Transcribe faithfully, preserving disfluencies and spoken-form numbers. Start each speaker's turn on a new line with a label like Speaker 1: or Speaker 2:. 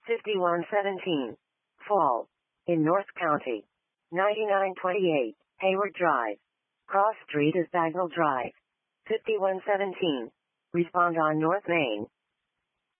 Speaker 1: fifty-one seventeen, Fall, in North County. ninety-nine twenty-eight, Hayward Drive. Cross Street is Bagnell Drive. fifty-one seventeen, respond on North Main.